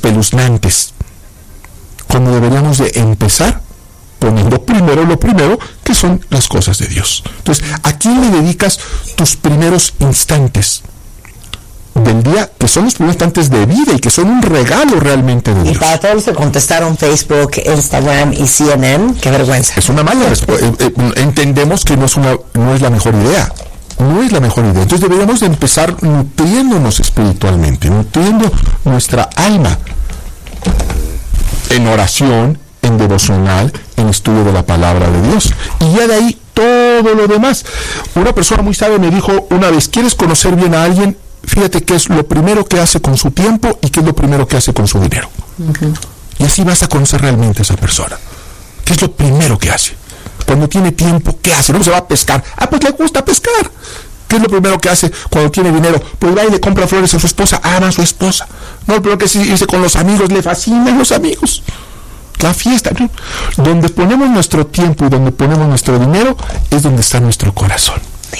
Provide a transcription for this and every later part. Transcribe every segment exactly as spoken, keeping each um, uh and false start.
espeluznantes, cuando deberíamos de empezar poniendo primero lo primero, que son las cosas de Dios. Entonces, ¿a quién le dedicas tus primeros instantes del día, que son los primeros instantes de vida y que son un regalo realmente de Dios? Y para todos los que contestaron Facebook, Instagram y C N N, qué vergüenza. Es una mala respuesta. Eh, eh, entendemos que no es una, no es la mejor idea. No es la mejor idea. Entonces deberíamos de empezar nutriéndonos espiritualmente, nutriendo nuestra alma en oración, en devocional, en estudio de la palabra de Dios. Y ya de ahí todo lo demás. Una persona muy sabia me dijo una vez: ¿quieres conocer bien a alguien? Fíjate qué es lo primero que hace con su tiempo y qué es lo primero que hace con su dinero. Uh-huh. Y así vas a conocer realmente a esa persona. ¿Qué es lo primero que hace? Cuando tiene tiempo, ¿qué hace? No se va a pescar. Ah, pues le gusta pescar. ¿Qué es lo primero que hace cuando tiene dinero? Pues va y le compra flores a su esposa, ama a su esposa. No, lo primero que sí dice con los amigos, le fascinan los amigos. La fiesta, ¿no? Donde ponemos nuestro tiempo y donde ponemos nuestro dinero es donde está nuestro corazón.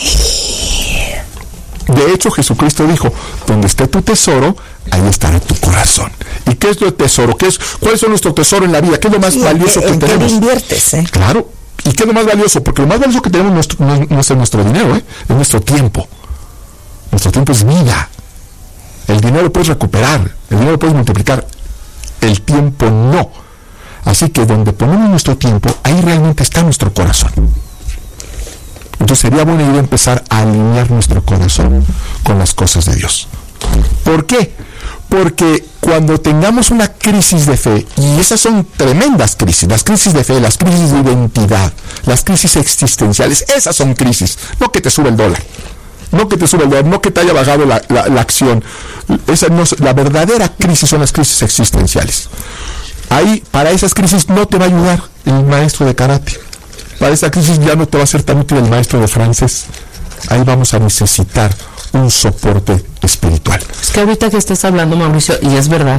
De hecho, Jesucristo dijo: donde esté tu tesoro, ahí estará tu corazón. ¿Y qué es lo tesoro? ¿Qué es, ¿Cuál es nuestro tesoro en la vida? ¿Qué es lo más sí, valioso en, que en tenemos? ¿Qué inviertes, eh? Claro. ¿Y qué es lo más valioso? Porque lo más valioso que tenemos nuestro, no, no es nuestro dinero, ¿eh? Es nuestro tiempo. Nuestro tiempo es vida. El dinero lo puedes recuperar, el dinero lo puedes multiplicar, el tiempo no. Así que donde ponemos nuestro tiempo, ahí realmente está nuestro corazón. Entonces sería buena idea empezar a alinear nuestro corazón con las cosas de Dios. ¿Por qué? Porque cuando tengamos una crisis de fe, y esas son tremendas crisis, las crisis de fe, las crisis de identidad, las crisis existenciales, esas son crisis, no que te sube el dólar, no que te sube el dólar, no que te haya bajado la, la, la acción. Esa no, la verdadera crisis son las crisis existenciales. Ahí, para esas crisis no te va a ayudar el maestro de karate. Para esa crisis ya no te va a ser tan útil el maestro de francés. Ahí vamos a necesitar un soporte espiritual. Es que ahorita que estás hablando, Mauricio, y es verdad,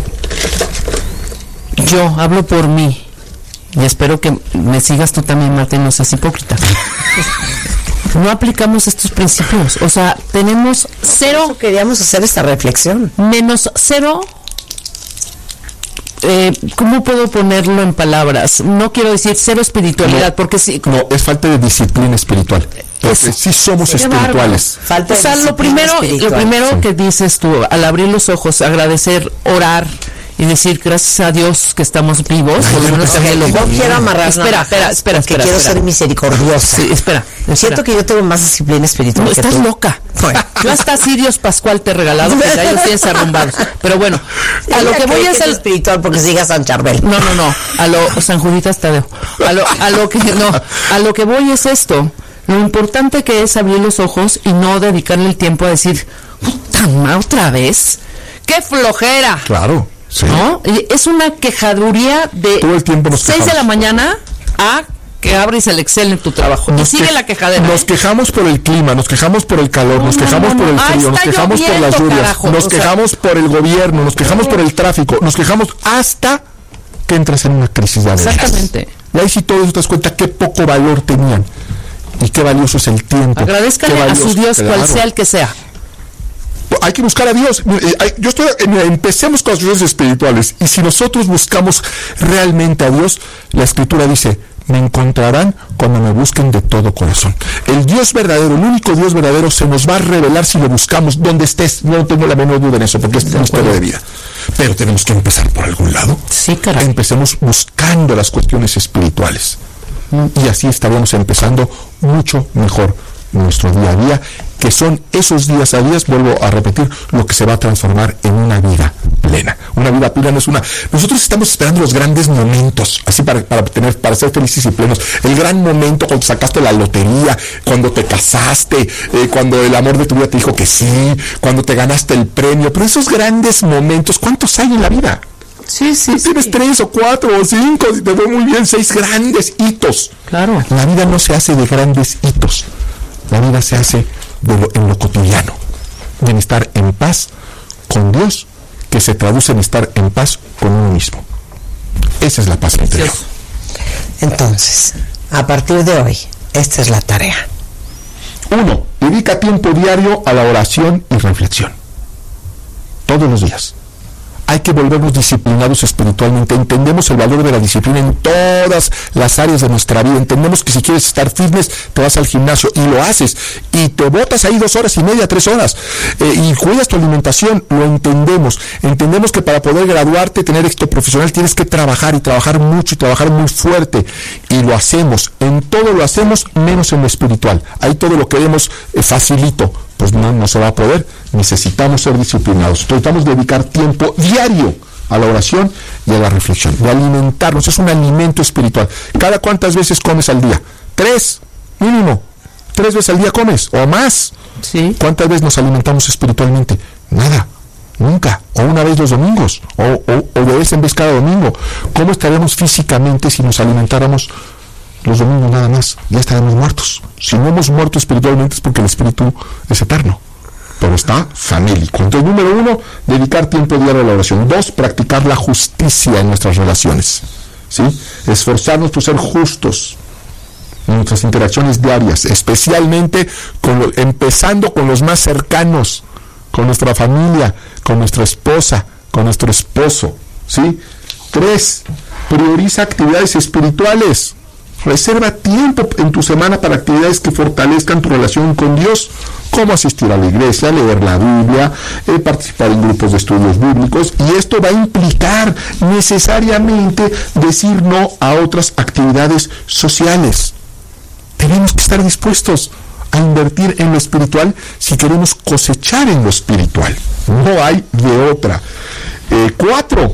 yo hablo por mí, y espero que me sigas tú también, Martín, no seas hipócrita. No aplicamos estos principios, o sea, tenemos cero... Por eso queríamos hacer esta reflexión. Menos cero... Eh, ¿cómo puedo ponerlo en palabras? No quiero decir cero espiritualidad, no, porque sí. No, es falta de disciplina espiritual. Porque sí somos sí, espirituales. Falta o sea, lo primero, espiritual. lo primero sí. que dices tú, al abrir los ojos, agradecer, orar y decir gracias a Dios que estamos vivos. Ay, por lo menos okay, lo yo quiero amarrar. Espera, espera, espera, que espera. quiero espera. ser misericordiosa. Sí, espera, espera. Siento que yo tengo más disciplina espiritual. No, que estás tú. loca. Bueno, yo hasta Sirios Pascual te he regalado, que ya los tienes arrumbados. Pero bueno, a lo que voy es el espiritual porque siga San Charbel. No, no, no. A lo San Juditas Tadeo. A lo, a lo que no, a lo que voy es esto. Lo importante que es abrir los ojos y no dedicarle el tiempo a decir, puta, otra vez. ¡Qué flojera! Claro. Sí. ¿No? Es una quejaduría de todo el tiempo nos seis de la mañana a que abres el Excel en tu trabajo. Nos y sigue que, la quejadera. Nos ¿eh? quejamos por el clima, nos quejamos por el calor, no, nos no, quejamos no, por el no. frío, Ah, nos quejamos por las lluvias, carajo, nos o quejamos sea, por el gobierno, nos quejamos por el tráfico, nos quejamos hasta que entras en una crisis de veras. Exactamente. Y ahí sí todo eso te das cuenta qué poco valor tenían y qué valioso es el tiempo. Agradezcale a su Dios, claro, cual sea el que sea. Hay que buscar a Dios. Yo estoy, empecemos con las cosas espirituales, y si nosotros buscamos realmente a Dios, la Escritura dice: me encontrarán cuando me busquen de todo corazón. El Dios verdadero, el único Dios verdadero, se nos va a revelar si lo buscamos donde estés. No tengo la menor duda en eso, porque es una historia de vida. Pero tenemos que empezar por algún lado. Sí, caray. Empecemos buscando las cuestiones espirituales. Mm. Y así estaríamos empezando mucho mejor nuestro día a día, que son esos días a días, vuelvo a repetir, lo que se va a transformar en una vida plena. Una vida plena no es una... Nosotros estamos esperando los grandes momentos, así para, para tener, para ser felices y plenos. El gran momento cuando sacaste la lotería, cuando te casaste, eh, cuando el amor de tu vida te dijo que sí, cuando te ganaste el premio. Pero esos grandes momentos, ¿cuántos hay en la vida? Sí, sí, Tú tienes sí. tres o cuatro o cinco, si te fue muy bien, seis grandes hitos. Claro. La vida no se hace de grandes hitos. La vida se hace de lo, en lo cotidiano, en estar en paz con Dios, que se traduce en estar en paz con uno mismo. Esa es la paz interior. Entonces, a partir de hoy, esta es la tarea. Uno, dedica tiempo diario a la oración y reflexión. Todos los días. hay que volvernos disciplinados espiritualmente. Entendemos el valor de la disciplina en todas las áreas de nuestra vida. Entendemos que si quieres estar fitness, te vas al gimnasio y lo haces, y te botas ahí dos horas y media, tres horas, eh, y cuidas tu alimentación. Lo entendemos. Entendemos que para poder graduarte, tener éxito profesional, tienes que trabajar y trabajar mucho y trabajar muy fuerte, y lo hacemos. En todo lo hacemos, menos en lo espiritual. Ahí todo lo queremos eh, facilito, pues no, no se va a poder. Necesitamos ser disciplinados. Necesitamos dedicar tiempo diario a la oración y a la reflexión, de alimentarnos. Es un alimento espiritual. ¿Cada cuántas veces comes al día? Tres, mínimo. Tres veces al día comes, o más. Sí. ¿Cuántas veces nos alimentamos espiritualmente? Nada, nunca. O una vez los domingos, o, o, o de vez en vez cada domingo. ¿Cómo estaremos físicamente si nos alimentáramos los domingos nada más? Ya estaremos muertos. Si no hemos muerto espiritualmente es porque el espíritu es eterno, pero está famélico. Entonces, número uno, dedicar tiempo diario a la oración. Dos, practicar la justicia en nuestras relaciones, ¿sí? Esforzarnos por ser justos en nuestras interacciones diarias, especialmente con lo, empezando con los más cercanos, con nuestra familia, con nuestra esposa, con nuestro esposo, ¿sí? Tres, prioriza actividades espirituales. Reserva tiempo en tu semana para actividades que fortalezcan tu relación con Dios, como asistir a la iglesia, leer la Biblia, eh, participar en grupos de estudios bíblicos, y esto va a implicar necesariamente decir no a otras actividades sociales. Tenemos que estar dispuestos a invertir en lo espiritual si queremos cosechar en lo espiritual. No hay de otra. Eh, cuatro,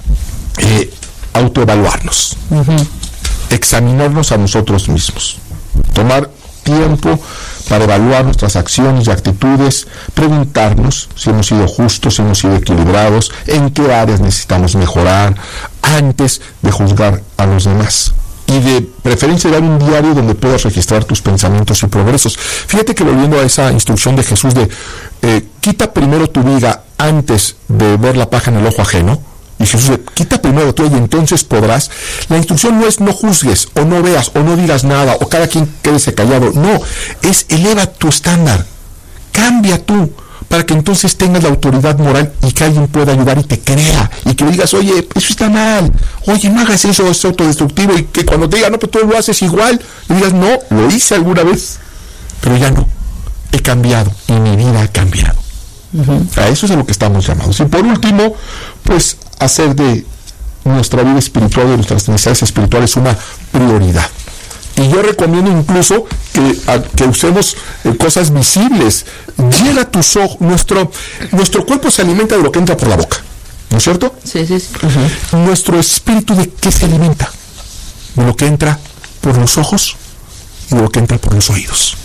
eh, autoevaluarnos. Uh-huh. Examinarnos a nosotros mismos, tomar tiempo para evaluar nuestras acciones y actitudes, preguntarnos si hemos sido justos, si hemos sido equilibrados, en qué áreas necesitamos mejorar, antes de juzgar a los demás. Y de preferencia dar un diario donde puedas registrar tus pensamientos y progresos. Fíjate que volviendo a esa instrucción de Jesús de eh, quita primero tu viga antes de ver la paja en el ojo ajeno, y Jesús dice, quita primero tú y entonces podrás. La instrucción no es no juzgues, o no veas, o no digas nada, o cada quien quédese callado. No, es eleva tu estándar, cambia tú, para que entonces tengas la autoridad moral y que alguien pueda ayudar y te crea, y que digas, oye, eso está mal, oye, no hagas eso, es autodestructivo, y que cuando te diga, no, pero tú lo haces igual, y digas, no, lo hice alguna vez, pero ya no, he cambiado, y mi vida ha cambiado. Uh-huh. A eso es a lo que estamos llamados. Y por último, pues, hacer de nuestra vida espiritual, de nuestras necesidades espirituales, una prioridad. Y yo recomiendo incluso que, a, que usemos eh, cosas visibles. Llena tus ojos. Nuestro, nuestro cuerpo se alimenta de lo que entra por la boca, ¿no es cierto? Sí, sí, sí. Uh-huh. Nuestro espíritu, ¿de qué se alimenta? De lo que entra por los ojos y de lo que entra por los oídos.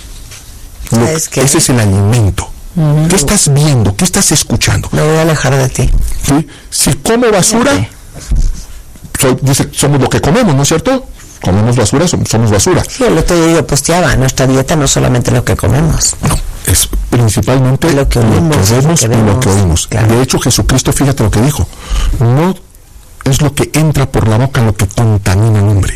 Lo, ese es el alimento. Uh-huh. ¿Qué estás viendo? ¿Qué estás escuchando? Me voy a alejar de ti. ¿Sí? Si como basura, okay. so, dice, somos lo que comemos, ¿no es cierto? Comemos basura, somos, somos basura. Sí, el otro día yo posteaba, nuestra dieta no es solamente lo que comemos. No, es principalmente lo que oímos, lo que vemos, lo que vemos, y lo que oímos. Claro. De hecho, Jesucristo, fíjate lo que dijo, no es lo que entra por la boca lo que contamina al hombre,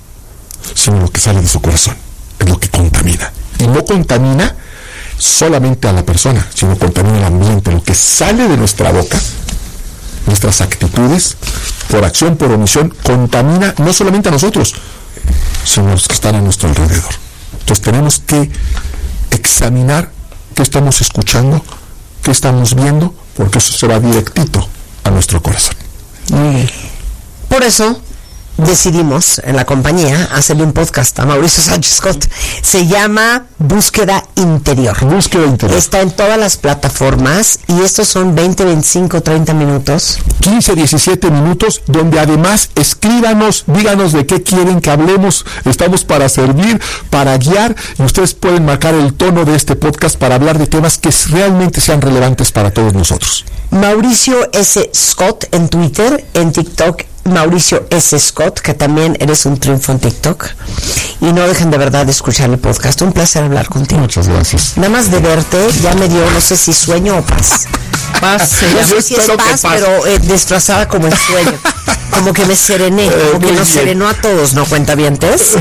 sino lo que sale de su corazón, es lo que contamina. Y no contamina solamente a la persona, sino contamina el ambiente. Lo que sale de nuestra boca, nuestras actitudes, por acción, por omisión, contamina no solamente a nosotros, sino a los que están a nuestro alrededor. Entonces tenemos que examinar qué estamos escuchando, qué estamos viendo, porque eso se va directito a nuestro corazón. Muy bien. Por eso decidimos en la compañía hacerle un podcast a Mauricio Sánchez Scott. Se llama Búsqueda Interior. Búsqueda Interior. Está en todas las plataformas y estos son veinte, veinticinco, treinta minutos. quince, diecisiete minutos, donde además escríbanos, díganos de qué quieren que hablemos. Estamos para servir, para guiar, y ustedes pueden marcar el tono de este podcast para hablar de temas que realmente sean relevantes para todos nosotros. Mauricio S. Scott en Twitter, en TikTok, Mauricio S. Scott, que también eres un triunfo en TikTok. Y no dejen de verdad de escuchar el podcast. Un placer hablar contigo. Muchas gracias. Nada más de verte ya me dio, no sé si sueño o paz. Paz, sí. No sé si es paz, paz, pero eh, disfrazada como el sueño. Como que me serené, como que nos serenó a todos, ¿no, cuentavientes?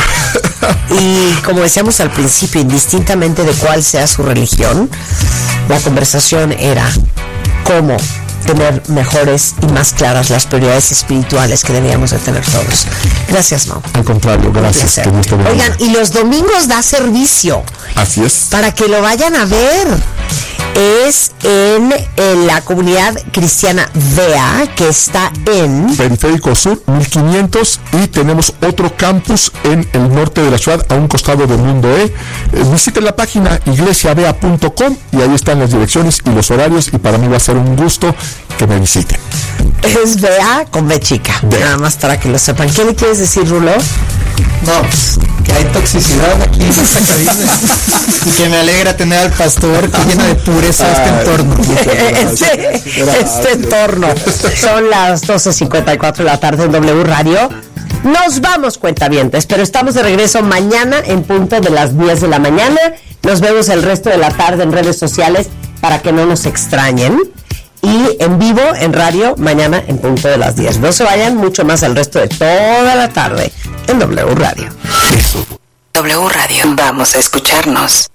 Y como decíamos al principio, indistintamente de cuál sea su religión, la conversación era cómo tener mejores y más claras las prioridades espirituales que debíamos de tener todos. Gracias, Mau. Al contrario, gracias. Que Dios te bendiga. Oigan, y los domingos da servicio. Así es. Para que lo vayan a ver. Es en, en la comunidad cristiana V E A, que está en Periférico Sur mil quinientos, y tenemos otro campus en el norte de la ciudad, a un costado del Mundo E. Eh, visiten la página iglesia v e a punto com y ahí están las direcciones y los horarios, y para mí va a ser un gusto que me visiten. Es V E A con B chica, V E A. nada más para que lo sepan. ¿Qué le quieres decir, Rulo? No, pues, que hay toxicidad aquí en esta cabina y que me alegra tener al pastor que llena de pureza este entorno. este, este entorno. Son las doce cincuenta y cuatro de la tarde en W Radio. Nos vamos, cuentavientes, pero estamos de regreso mañana en punto de las diez de la mañana. Nos vemos el resto de la tarde en redes sociales para que no nos extrañen. Y en vivo, en radio, mañana en punto de las diez. No se vayan mucho más el resto de toda la tarde en W Radio. W Radio. Vamos a escucharnos.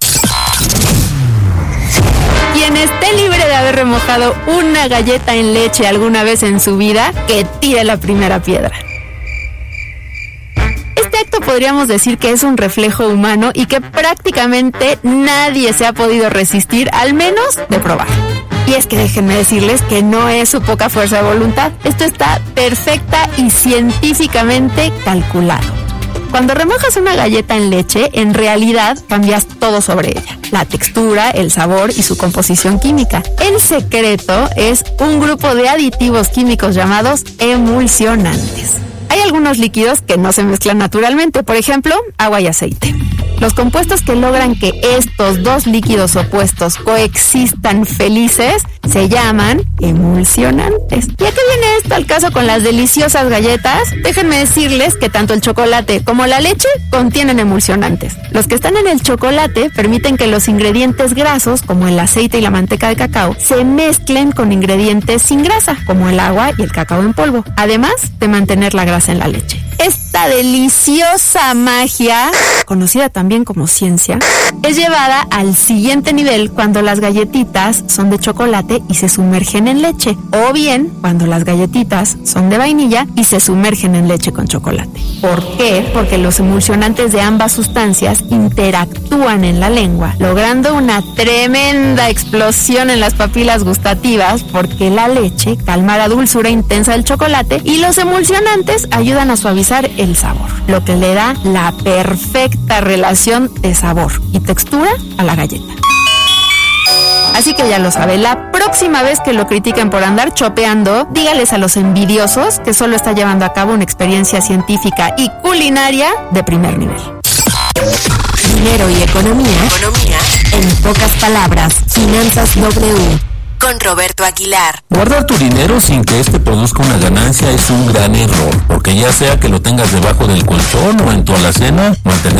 Quien esté libre de haber remojado una galleta en leche alguna vez en su vida, que tire la primera piedra. Este acto podríamos decir que es un reflejo humano y que prácticamente nadie se ha podido resistir, al menos de probar. Y es que déjenme decirles que no es su poca fuerza de voluntad. Esto está perfecta y científicamente calculado. Cuando remojas una galleta en leche, en realidad cambias todo sobre ella. La textura, el sabor y su composición química. El secreto es un grupo de aditivos químicos llamados emulsionantes. Hay algunos líquidos que no se mezclan naturalmente, por ejemplo, agua y aceite. Los compuestos que logran que estos dos líquidos opuestos coexistan felices se llaman emulsionantes. ¿Y a qué viene esto al caso con las deliciosas galletas? Déjenme decirles que tanto el chocolate como la leche contienen emulsionantes. Los que están en el chocolate permiten que los ingredientes grasos, como el aceite y la manteca de cacao, se mezclen con ingredientes sin grasa, como el agua y el cacao en polvo, además de mantener la grasa en la leche. Esta deliciosa magia, conocida también como ciencia, es llevada al siguiente nivel cuando las galletitas son de chocolate y se sumergen en leche, o bien cuando las galletitas son de vainilla y se sumergen en leche con chocolate. ¿Por qué? Porque los emulsionantes de ambas sustancias interactúan en la lengua, logrando una tremenda explosión en las papilas gustativas, porque la leche calma la dulzura intensa del chocolate y los emulsionantes ayudan a suavizar el sabor, lo que le da la perfecta relación de sabor y textura a la galleta. Así que ya lo sabe, la próxima vez que lo critiquen por andar chopeando, dígales a los envidiosos que solo está llevando a cabo una experiencia científica y culinaria de primer nivel. Dinero y economía. Economía. En pocas palabras, Finanzas W. Con Roberto Aguilar. Guardar tu dinero sin que este produzca una ganancia es un gran error, porque ya sea que lo tengas debajo del colchón o en tu alacena, mantener